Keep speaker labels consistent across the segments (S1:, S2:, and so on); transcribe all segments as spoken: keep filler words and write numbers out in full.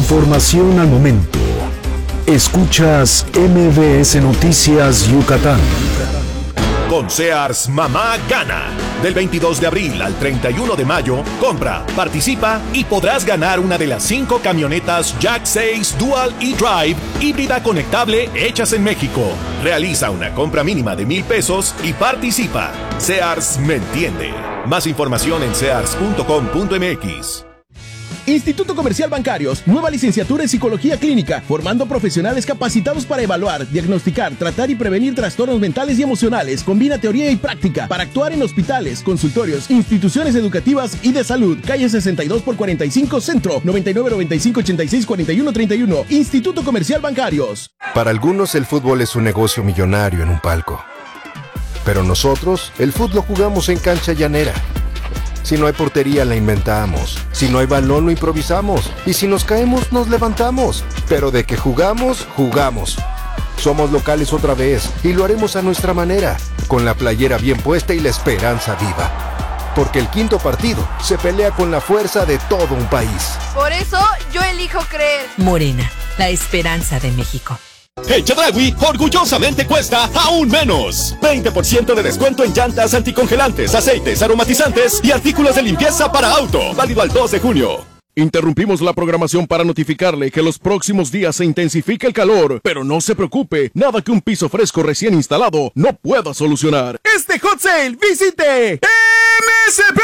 S1: Información al momento. Escuchas M V S Noticias Yucatán.
S2: Con Sears Mamá Gana. Del veintidós de abril al treinta y uno de mayo, compra, participa y podrás ganar una de las cinco camionetas Jack seis Dual E-Drive híbrida conectable hechas en México. Realiza una compra mínima de mil pesos y participa. Sears me entiende. Más información en sears punto com punto m x.
S3: Instituto Comercial Bancarios, nueva licenciatura en Psicología Clínica, formando profesionales capacitados para evaluar, diagnosticar, tratar y prevenir trastornos mentales y emocionales. Combina teoría y práctica para actuar en hospitales, consultorios, instituciones educativas y de salud. Calle sesenta y dos por cuarenta y cinco Centro, noventa y nueve noventa y cinco ochenta y seis cuarenta y uno treinta y uno. Instituto Comercial Bancarios.
S4: Para algunos el fútbol es un negocio millonario en un palco. Pero nosotros, el fútbol lo jugamos en cancha llanera. Si no hay portería, la inventamos. Si no hay balón, lo improvisamos. Y si nos caemos, nos levantamos. Pero de que jugamos, jugamos. Somos locales otra vez y lo haremos a nuestra manera, con la playera bien puesta y la esperanza viva. Porque el quinto partido se pelea con la fuerza de todo un país.
S5: Por eso, yo elijo creer.
S6: Morena, la esperanza de México.
S7: En Chedraui, orgullosamente cuesta aún menos. veinte por ciento de descuento en llantas anticongelantes, aceites, aromatizantes y artículos de limpieza para auto. Válido al dos de junio.
S3: Interrumpimos la programación para notificarle que los próximos días se intensifica el calor, pero no se preocupe, nada que un piso fresco recién instalado no pueda solucionar. Este hot sale, visite M S P.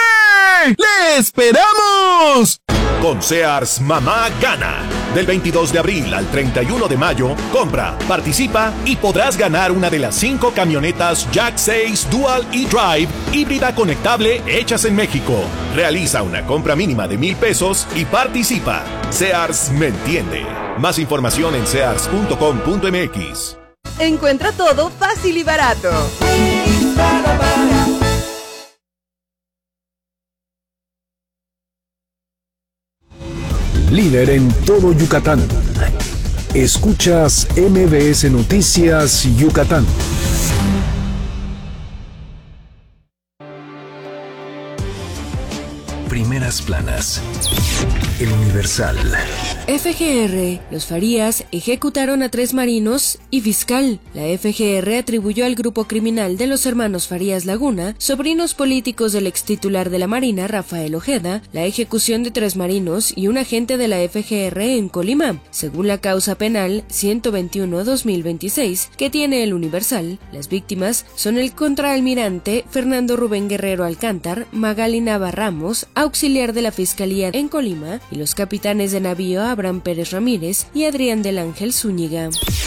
S3: ¡Le esperamos!
S2: Con Sears Mamá Gana. Del veintidós de abril al treinta y uno de mayo, compra, participa y podrás ganar una de las cinco camionetas Jack seis Dual E-Drive híbrida conectable hechas en México. Realiza una compra mínima de mil pesos y participa. Sears me entiende. Más información en sears punto com punto m x.
S5: Encuentra todo fácil y barato.
S1: Líder en todo Yucatán. Escuchas M V S Noticias Yucatán. Primeras planas. El Universal.
S8: F G R. Los Farías ejecutaron a tres marinos y fiscal. La F G R atribuyó al grupo criminal de los hermanos Farías Laguna, sobrinos políticos del ex titular de la Marina, Rafael Ojeda, la ejecución de tres marinos y un agente de la F G R en Colima. Según la causa penal ciento veintiuno guión dos mil veintiséis que tiene el Universal, las víctimas son el contraalmirante Fernando Rubén Guerrero Alcántar, Magali Nava Ramos, auxiliar de la Fiscalía en Colima, y los capitanes de navío Abraham Pérez Ramírez y Adrián del Ángel Zúñiga.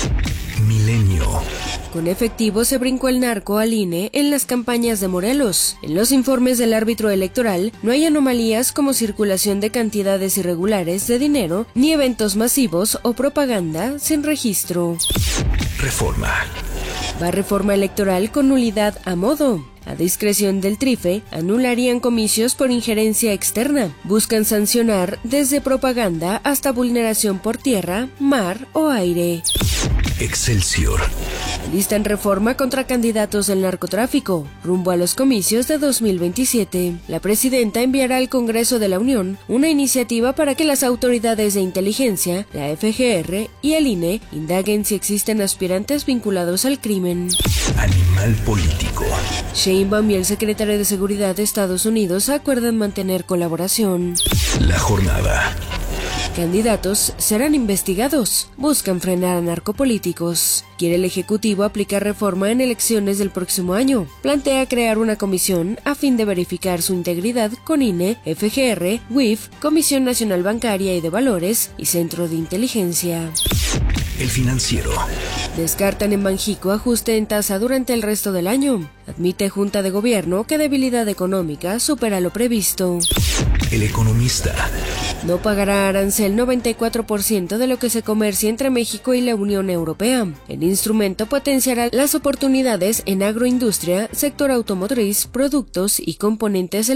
S1: Milenio.
S8: Con efectivo se brincó el narco al I N E en las campañas de Morelos. En los informes del árbitro electoral no hay anomalías como circulación de cantidades irregulares de dinero, ni eventos masivos o propaganda sin registro.
S1: Reforma.
S8: Va reforma electoral con nulidad a modo. A discreción del Trife, anularían comicios por injerencia externa. Buscan sancionar desde propaganda hasta vulneración por tierra, mar o aire.
S1: Excelsior.
S8: Listan reforma contra candidatos del narcotráfico, rumbo a los comicios de dos mil veintisiete. La presidenta enviará al Congreso de la Unión una iniciativa para que las autoridades de inteligencia, la F G R y el I N E indaguen si existen aspirantes vinculados al crimen.
S1: Animal político.
S8: Sheinbaum y el secretario de Seguridad de Estados Unidos acuerdan mantener colaboración.
S1: La jornada.
S8: Candidatos serán investigados. Buscan frenar a narcopolíticos. Quiere el Ejecutivo aplicar reforma en elecciones del próximo año. Plantea crear una comisión a fin de verificar su integridad con I N E, F G R, W I F, Comisión Nacional Bancaria y de Valores y Centro de Inteligencia.
S1: El Financiero.
S8: Descartan en Banjico ajuste en tasa durante el resto del año. Admite Junta de Gobierno que debilidad económica supera lo previsto.
S1: El Economista.
S8: No pagará arancel noventa y cuatro por ciento de lo que se comercia entre México y la Unión Europea. El instrumento potenciará las oportunidades en agroindustria, sector automotriz, productos y componentes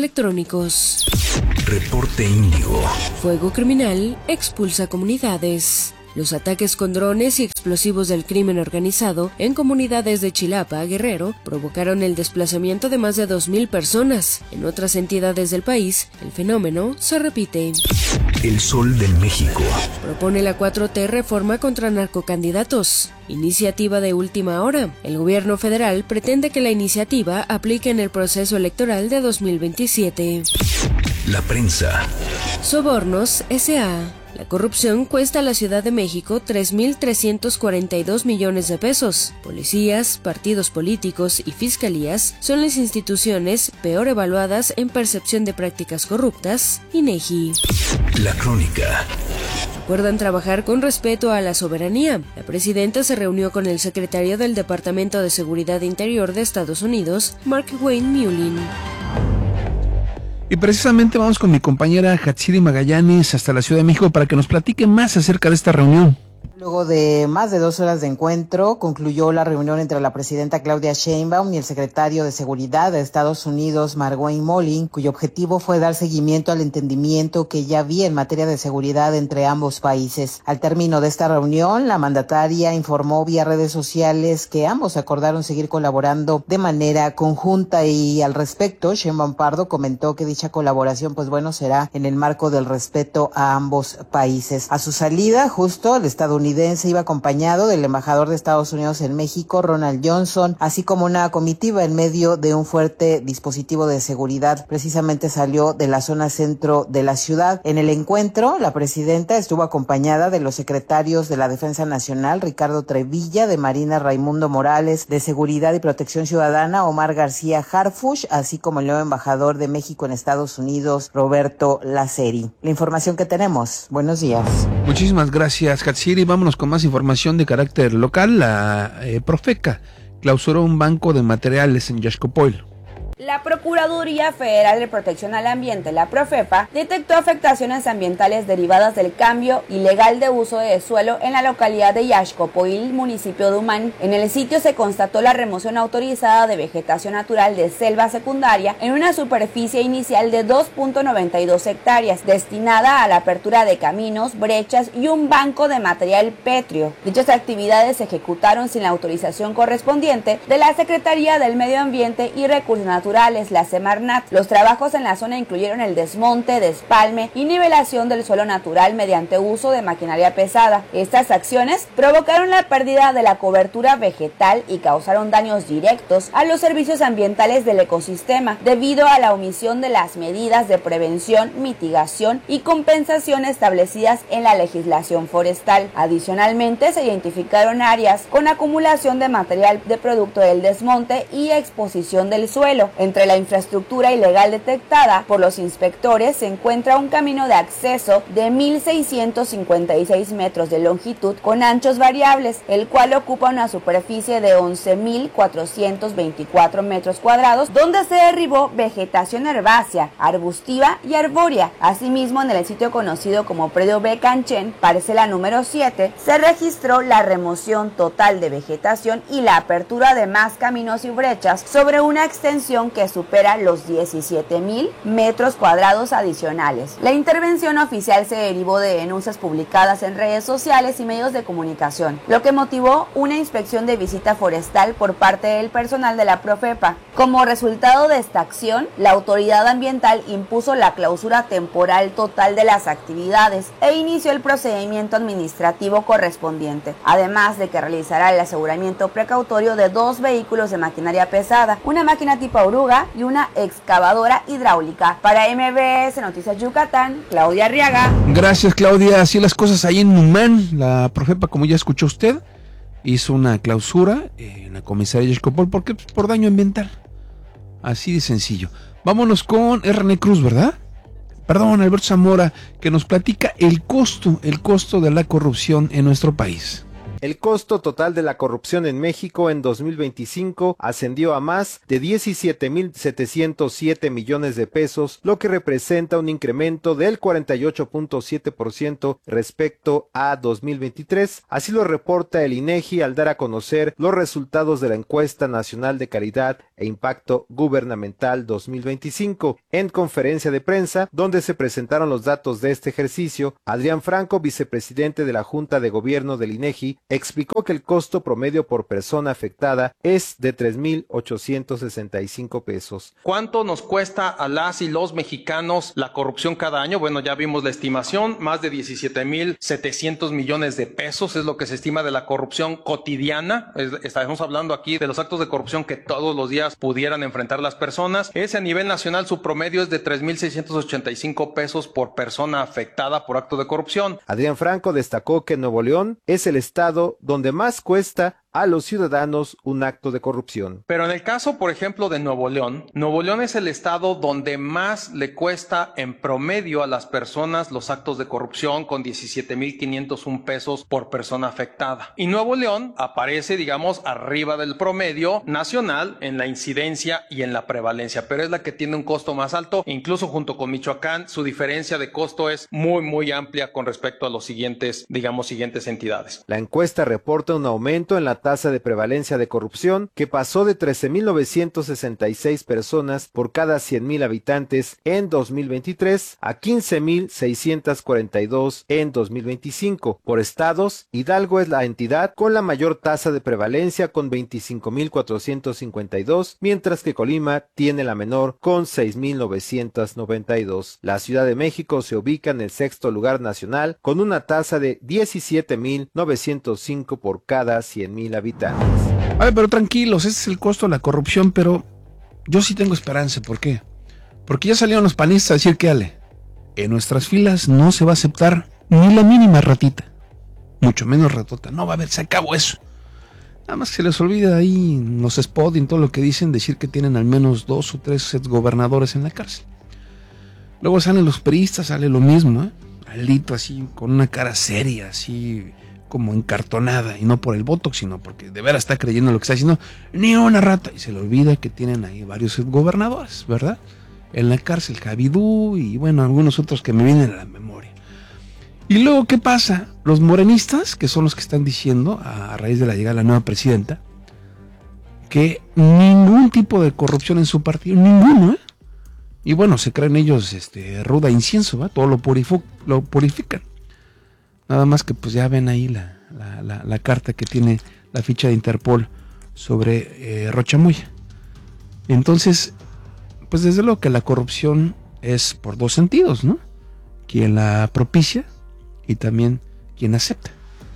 S8: electrónicos.
S1: Reporte Índigo.
S8: Fuego criminal expulsa comunidades. Los ataques con drones y explosivos del crimen organizado en comunidades de Chilapa, Guerrero, provocaron el desplazamiento de más de dos mil personas. En otras entidades del país, el fenómeno se repite.
S1: El Sol de México.
S8: Propone la cuatro T reforma contra narcocandidatos. Iniciativa de última hora. El gobierno federal pretende que la iniciativa aplique en el proceso electoral de dos mil veintisiete.
S1: La prensa.
S8: Sobornos S A La corrupción cuesta a la Ciudad de México tres mil trescientos cuarenta y dos millones de pesos. Policías, partidos políticos y fiscalías son las instituciones peor evaluadas en percepción de prácticas corruptas, INEGI.
S1: La crónica.
S8: Acuerdan trabajar con respeto a la soberanía. La presidenta se reunió con el secretario del Departamento de Seguridad Interior de Estados Unidos, Mark Wayne Mullin.
S9: Y precisamente vamos con mi compañera Hatsiri Magallanes hasta la Ciudad de México para que nos platique más acerca de esta reunión.
S10: Luego de más de dos horas de encuentro, concluyó la reunión entre la presidenta Claudia Sheinbaum y el secretario de Seguridad de Estados Unidos, Mark Wayne Mullin, cuyo objetivo fue dar seguimiento al entendimiento que ya había en materia de seguridad entre ambos países. Al término de esta reunión, la mandataria informó vía redes sociales que ambos acordaron seguir colaborando de manera conjunta y al respecto, Sheinbaum Pardo comentó que dicha colaboración, pues bueno, será en el marco del respeto a ambos países. A su salida, justo el estadounidense iba acompañado del embajador de Estados Unidos en México, Ronald Johnson, así como una comitiva en medio de un fuerte dispositivo de seguridad. Precisamente salió de la zona centro de la ciudad. En el encuentro, la presidenta estuvo acompañada de los secretarios de la Defensa Nacional, Ricardo Trevilla, de Marina, Raimundo Morales, de Seguridad y Protección Ciudadana, Omar García Harfuch, así como el nuevo embajador de México en Estados Unidos, Roberto Laceri. La información que tenemos. Buenos días.
S9: Muchísimas gracias, Hatsiri. Vámonos con más información de carácter local. La eh, Profeca clausuró un banco de materiales en Yaxcopoil.
S11: La Procuraduría Federal de Protección al Ambiente, la Profepa, detectó afectaciones ambientales derivadas del cambio ilegal de uso de suelo en la localidad de Yaxcopoil, municipio de Umán. En el sitio se constató la remoción autorizada de vegetación natural de selva secundaria en una superficie inicial de dos punto noventa y dos hectáreas, destinada a la apertura de caminos, brechas y un banco de material pétreo. Dichas actividades se ejecutaron sin la autorización correspondiente de la Secretaría del Medio Ambiente y Recursos Naturales, la Semarnat. Los trabajos en la zona incluyeron el desmonte, despalme y nivelación del suelo natural mediante uso de maquinaria pesada. Estas acciones provocaron la pérdida de la cobertura vegetal y causaron daños directos a los servicios ambientales del ecosistema debido a la omisión de las medidas de prevención, mitigación y compensación establecidas en la legislación forestal. Adicionalmente, se identificaron áreas con acumulación de material de producto del desmonte y exposición del suelo. Entre la infraestructura ilegal detectada por los inspectores se encuentra un camino de acceso de mil seiscientos cincuenta y seis metros de longitud con anchos variables, el cual ocupa una superficie de once mil cuatrocientos veinticuatro metros cuadrados, donde se derribó vegetación herbácea, arbustiva y arbórea. Asimismo, en el sitio conocido como Predio B Canchen, parcela número siete, se registró la remoción total de vegetación y la apertura de más caminos y brechas sobre una extensión que supera los diecisiete mil metros cuadrados adicionales. La intervención oficial se derivó de denuncias publicadas en redes sociales y medios de comunicación, lo que motivó una inspección de visita forestal por parte del personal de la Profepa. Como resultado de esta acción, la autoridad ambiental impuso la clausura temporal total de las actividades e inició el procedimiento administrativo correspondiente, además de que realizará el aseguramiento precautorio de dos vehículos de maquinaria pesada, una máquina tipo Aurora y una excavadora hidráulica. Para M B S Noticias Yucatán, Claudia Arriaga.
S9: Gracias, Claudia. Así las cosas ahí en Numán. La Profepa, como ya escuchó usted, hizo una clausura en la comisaría de Yaxcopoil porque por daño ambiental. Así de sencillo. Vámonos con René Cruz, ¿verdad? Perdón, Alberto Zamora, que nos platica el costo, el costo de la corrupción en nuestro país.
S12: El costo total de la corrupción en México en dos mil veinticinco ascendió a más de diecisiete mil setecientos siete millones de pesos, lo que representa un incremento del cuarenta y ocho punto siete por ciento respecto a dos mil veintitrés. Así lo reporta el INEGI al dar a conocer los resultados de la Encuesta Nacional de Calidad e Impacto Gubernamental dos mil veinticinco. En conferencia de prensa, donde se presentaron los datos de este ejercicio, Adrián Franco, vicepresidente de la Junta de Gobierno del INEGI, explicó que el costo promedio por persona afectada es de tres mil ochocientos sesenta y cinco pesos.
S13: ¿Cuánto nos cuesta a las y los mexicanos la corrupción cada año? Bueno, ya vimos la estimación, más de diecisiete mil setecientos millones de pesos es lo que se estima de la corrupción cotidiana. Es, estamos hablando aquí de los actos de corrupción que todos los días pudieran enfrentar las personas. Ese a nivel nacional, su promedio es de tres mil seiscientos ochenta y cinco pesos por persona afectada por acto de corrupción.
S12: Adrián Franco destacó que Nuevo León es el estado donde más cuesta a los ciudadanos un acto de corrupción.
S13: Pero en el caso, por ejemplo, de Nuevo León, Nuevo León es el estado donde más le cuesta en promedio a las personas los actos de corrupción, con diecisiete mil quinientos uno pesos por persona afectada. Y Nuevo León aparece, digamos, arriba del promedio nacional en la incidencia y en la prevalencia, pero es la que tiene un costo más alto. Incluso junto con Michoacán, su diferencia de costo es muy, muy amplia con respecto a los siguientes, digamos, siguientes entidades.
S12: La encuesta reporta un aumento en la tasa de prevalencia de corrupción que pasó de trece mil novecientos sesenta y seis personas por cada cien mil habitantes en dos mil veintitrés a quince mil seiscientos cuarenta y dos en dos mil veinticinco. Por estados, Hidalgo es la entidad con la mayor tasa de prevalencia con veinticinco mil cuatrocientos cincuenta y dos, mientras que Colima tiene la menor con seis mil novecientos noventa y dos. La Ciudad de México se ubica en el sexto lugar nacional con una tasa de diecisiete mil novecientos cinco por cada cien mil habitantes.
S9: A ver, pero tranquilos, ese es el costo de la corrupción, pero yo sí tengo esperanza. ¿Por qué? Porque ya salieron los panistas a decir que, ale, en nuestras filas no se va a aceptar ni la mínima ratita, mucho menos ratota. No va a haber, se acabó eso. Nada más que se les olvida ahí en los spots y en todo lo que dicen decir que tienen al menos dos o tres exgobernadores en la cárcel. Luego salen los priistas, sale lo mismo, ¿eh? Alito así, con una cara seria, así como encartonada, y no por el botox, sino porque de veras está creyendo lo que está diciendo, ni una rata, y se le olvida que tienen ahí varios gobernadores, ¿verdad? En la cárcel, Javidú, y bueno, algunos otros que me vienen a la memoria. Y luego, ¿qué pasa? Los morenistas, que son los que están diciendo, a raíz de la llegada de la nueva presidenta, que ningún tipo de corrupción en su partido, ninguno, ¿eh? Y bueno, se creen ellos este, ruda incienso, ¿va? Todo lo, purifu- lo purifican. Nada más que pues ya ven ahí la, la, la, la carta que tiene la ficha de Interpol sobre eh, Rocha Moya. Entonces, pues desde luego que la corrupción es por dos sentidos, ¿no? Quien la propicia y también quien acepta.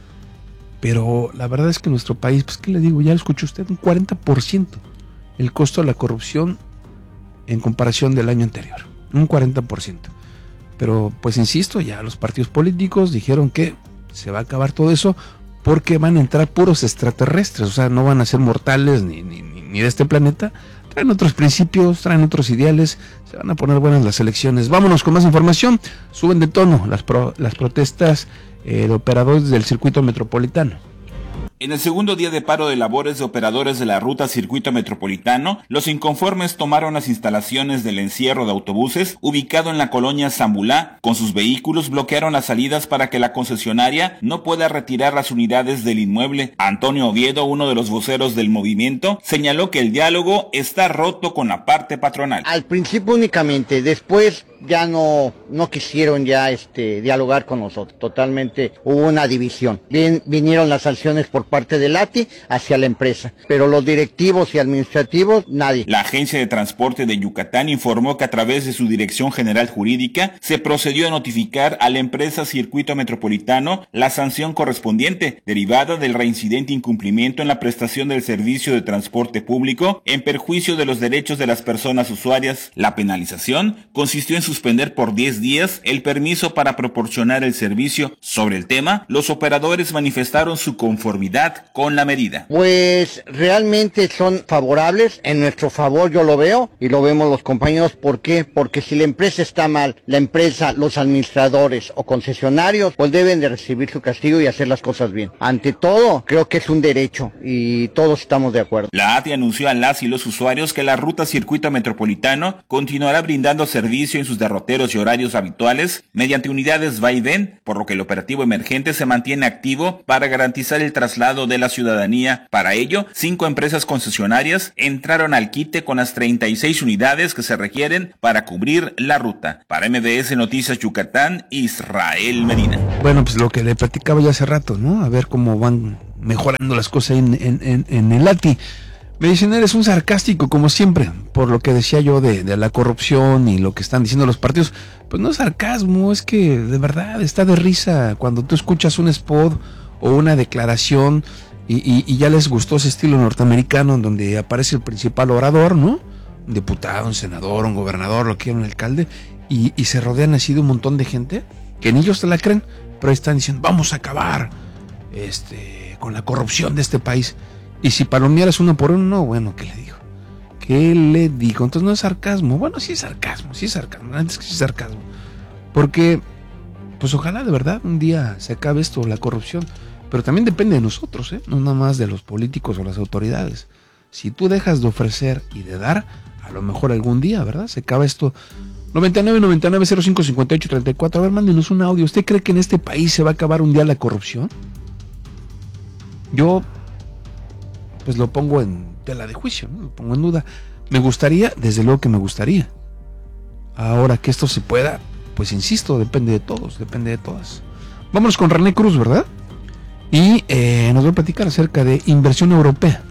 S9: Pero la verdad es que en nuestro país, pues qué le digo, ya lo escuchó usted, un cuarenta por ciento el costo de la corrupción en comparación del año anterior, un cuarenta por ciento. Pero pues insisto, ya los partidos políticos dijeron que se va a acabar todo eso porque van a entrar puros extraterrestres, o sea, no van a ser mortales ni, ni, ni de este planeta, traen otros principios, traen otros ideales, se van a poner buenas las elecciones. Vámonos con más información. Suben de tono las, pro, las protestas eh, de operadores del circuito metropolitano.
S14: En el segundo día de paro de labores de operadores de la ruta Circuito Metropolitano, los inconformes tomaron las instalaciones del encierro de autobuses ubicado en la colonia Zambulá. Con sus vehículos bloquearon las salidas para que la concesionaria no pueda retirar las unidades del inmueble. Antonio Oviedo, uno de los voceros del movimiento, señaló que el diálogo está roto con la parte patronal.
S15: Al principio únicamente, después ya no, no quisieron ya este dialogar con nosotros. Totalmente hubo una división. Bien, vinieron las sanciones por parte del A T I hacia la empresa, pero los directivos y administrativos, nadie.
S14: La Agencia de Transporte de Yucatán informó que a través de su Dirección General Jurídica se procedió a notificar a la empresa Circuito Metropolitano la sanción correspondiente, derivada del reincidente incumplimiento en la prestación del servicio de transporte público en perjuicio de los derechos de las personas usuarias. La penalización consistió en suspender por diez días el permiso para proporcionar el servicio. Sobre el tema, los operadores manifestaron su conformidad con la medida.
S15: Pues realmente son favorables, en nuestro favor yo lo veo y lo vemos los compañeros. ¿Por qué? Porque si la empresa está mal, la empresa, los administradores o concesionarios, pues deben de recibir su castigo y hacer las cosas bien. Ante todo, creo que es un derecho y todos estamos de acuerdo.
S14: La A T I anunció a las y los usuarios que la ruta Circuito Metropolitano continuará brindando servicio en sus derroteros y horarios habituales mediante unidades va y ven, por lo que el operativo emergente se mantiene activo para garantizar el traslado de la ciudadanía. Para ello, cinco empresas concesionarias entraron al quite con las treinta y seis unidades que se requieren para cubrir la ruta. Para M V S Noticias Yucatán, Israel Medina.
S9: Bueno, pues lo que le platicaba ya hace rato, ¿no? A ver cómo van mejorando las cosas en, en, en, en el A T I. Me dicen, eres un sarcástico como siempre, por lo que decía yo de, de la corrupción y lo que están diciendo los partidos. Pues no es sarcasmo, es que de verdad está de risa cuando tú escuchas un spot o una declaración y, y, y ya les gustó ese estilo norteamericano en donde aparece el principal orador, ¿no? Un diputado, un senador, un gobernador, lo que quiera, un alcalde, y, y se rodean así de un montón de gente que ni ellos te la creen, pero ahí están diciendo, vamos a acabar este, con la corrupción de este país. Y si palomearas uno por uno, no, bueno, ¿qué le digo? ¿Qué le digo? Entonces no es sarcasmo. Bueno, sí es sarcasmo, sí es sarcasmo. Antes que sí es sarcasmo. Porque, pues ojalá de verdad un día se acabe esto, la corrupción. Pero también depende de nosotros, ¿eh? No nada más de los políticos o las autoridades. Si tú dejas de ofrecer y de dar, a lo mejor algún día, ¿verdad? Se acaba esto. noventa y nueve, noventa y nueve, cero cinco, cincuenta y ocho, treinta y cuatro. A ver, mándenos un audio. ¿Usted cree que en este país se va a acabar un día la corrupción? Yo... pues lo pongo en tela de juicio, ¿no? Lo pongo en duda. Me gustaría, desde luego que me gustaría. Ahora que esto se pueda, pues insisto, depende de todos, depende de todas. Vámonos con René Cruz, ¿verdad? Y eh, nos va a platicar acerca de inversión europea.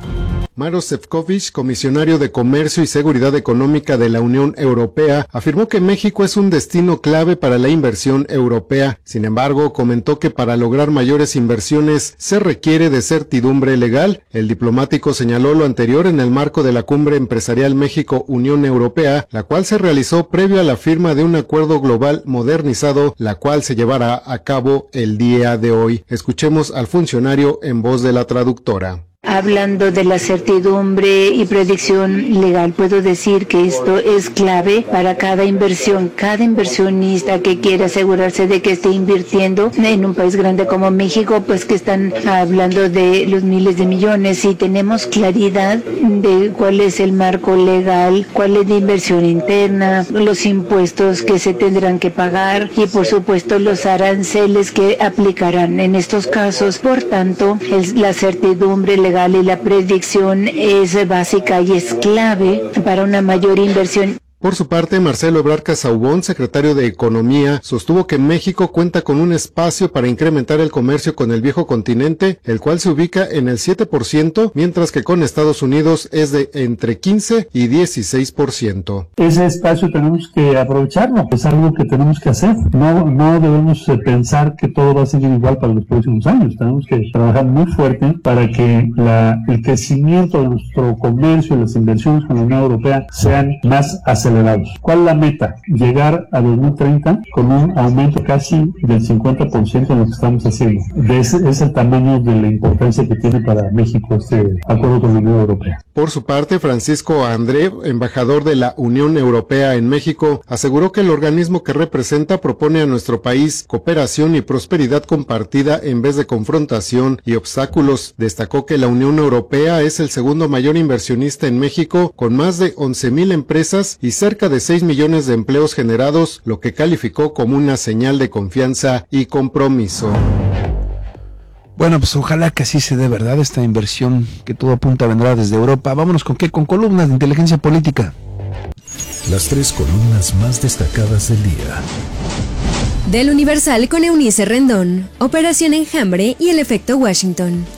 S16: Maroš Šefčovič, comisionario de Comercio y Seguridad Económica de la Unión Europea, afirmó que México es un destino clave para la inversión europea. Sin embargo, comentó que para lograr mayores inversiones se requiere de certidumbre legal. El diplomático señaló lo anterior en el marco de la Cumbre Empresarial México-Unión Europea, la cual se realizó previo a la firma de un acuerdo global modernizado, la cual se llevará a cabo el día de hoy. Escuchemos al funcionario en voz de la traductora.
S17: Hablando de la certidumbre y predicción legal, puedo decir que esto es clave para cada inversión. Cada inversionista que quiera asegurarse de que esté invirtiendo en un país grande como México, pues que están hablando de los miles de millones. Si tenemos claridad de cuál es el marco legal, cuál es la inversión interna, los impuestos que se tendrán que pagar y por supuesto los aranceles que aplicarán en estos casos. Por tanto, el, la certidumbre legal y la predicción es básica y es clave para una mayor inversión.
S16: Por su parte, Marcelo Ebrard Casaubon, secretario de Economía, sostuvo que México cuenta con un espacio para incrementar el comercio con el viejo continente, el cual se ubica en el siete por ciento, mientras que con Estados Unidos es de entre quince y dieciséis por ciento.
S18: Ese espacio tenemos que aprovecharlo, es algo que tenemos que hacer. No, no debemos pensar que todo va a seguir igual para los próximos años. Tenemos que trabajar muy fuerte para que la, el crecimiento de nuestro comercio y las inversiones con la Unión Europea sean más acelerados. ¿Cuál es la meta? Llegar a dos mil treinta con un aumento casi del cincuenta por ciento en lo que estamos haciendo. Ese es el tamaño de la importancia que tiene para México este acuerdo con la Unión Europea.
S16: Por su parte, Francisco André, embajador de la Unión Europea en México, aseguró que el organismo que representa propone a nuestro país cooperación y prosperidad compartida en vez de confrontación y obstáculos. Destacó que la Unión Europea es el segundo mayor inversionista en México, con más de once mil empresas y cerca de seis millones de empleos generados, lo que calificó como una señal de confianza y compromiso.
S9: Bueno, pues ojalá que así se dé, ¿verdad? Esta inversión que todo apunta vendrá desde Europa. Vámonos con qué, con columnas de inteligencia política.
S1: Las tres columnas más destacadas del día.
S8: Del Universal con Eunice Rendón, Operación Enjambre y el efecto Washington.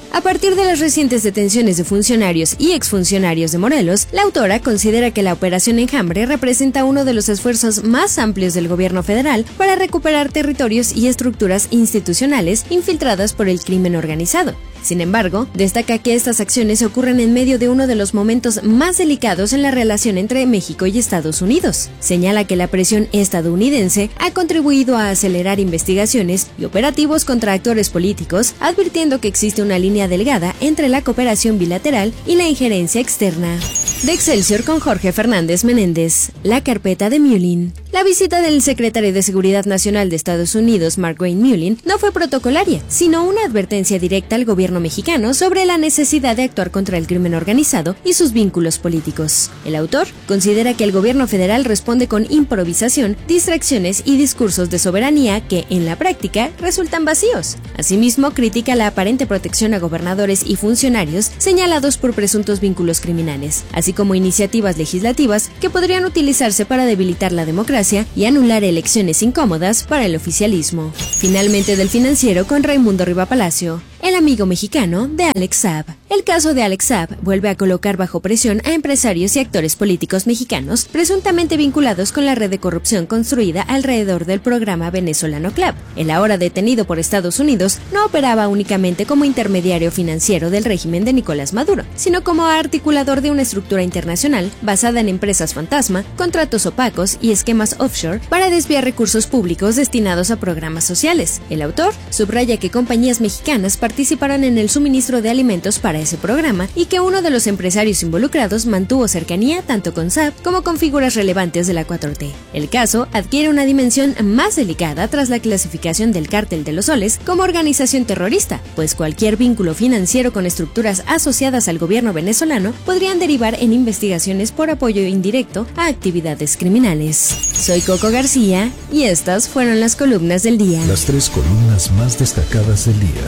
S8: A partir de las recientes detenciones de funcionarios y exfuncionarios de Morelos, la autora considera que la Operación Enjambre representa uno de los esfuerzos más amplios del gobierno federal para recuperar territorios y estructuras institucionales infiltradas por el crimen organizado. Sin embargo, destaca que estas acciones ocurren en medio de uno de los momentos más delicados en la relación entre México y Estados Unidos. Señala que la presión estadounidense ha contribuido a acelerar investigaciones y operativos contra actores políticos, advirtiendo que existe una línea delgada entre la cooperación bilateral y la injerencia externa. De Excelsior con Jorge Fernández Menéndez, la carpeta de Mullin. La visita del secretario de Seguridad Nacional de Estados Unidos, Markwayne Mullin, no fue protocolaria, sino una advertencia directa al gobierno mexicano sobre la necesidad de actuar contra el crimen organizado y sus vínculos políticos. El autor considera que el gobierno federal responde con improvisación, distracciones y discursos de soberanía que, en la práctica, resultan vacíos. Asimismo, critica la aparente protección a gobernadores y funcionarios señalados por presuntos vínculos criminales, así como iniciativas legislativas que podrían utilizarse para debilitar la democracia y anular elecciones incómodas para el oficialismo. Finalmente, del Financiero con Raimundo Rivapalacio, el amigo mexicano de Alex Saab. El caso de Alex Saab vuelve a colocar bajo presión a empresarios y actores políticos mexicanos presuntamente vinculados con la red de corrupción construida alrededor del programa Venezolano Club. El ahora detenido por Estados Unidos no operaba únicamente como intermediario financiero del régimen de Nicolás Maduro, sino como articulador de una estructura internacional basada en empresas fantasma, contratos opacos y esquemas offshore para desviar recursos públicos destinados a programas sociales. El autor subraya que compañías mexicanas participaron en el suministro de alimentos para ese programa y que uno de los empresarios involucrados mantuvo cercanía tanto con Saab como con figuras relevantes de la cuatro T. El caso adquiere una dimensión más delicada tras la clasificación del Cártel de los Soles como organización terrorista, pues cualquier vínculo financiero con estructuras asociadas al gobierno venezolano podrían derivar en investigaciones por apoyo indirecto a actividades criminales. Soy Coco García y estas fueron las columnas del día.
S1: Las tres columnas más destacadas del día.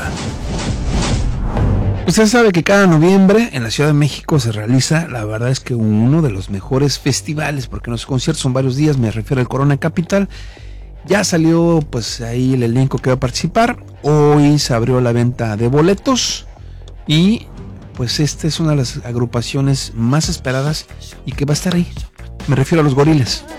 S9: Usted sabe que cada noviembre en la Ciudad de México se realiza, la verdad es que uno de los mejores festivales, porque los conciertos son varios días, me refiero al Corona Capital. Ya salió pues ahí el elenco que va a participar, hoy se abrió la venta de boletos y pues esta es una de las agrupaciones más esperadas y que va a estar ahí, me refiero a los Gorilas.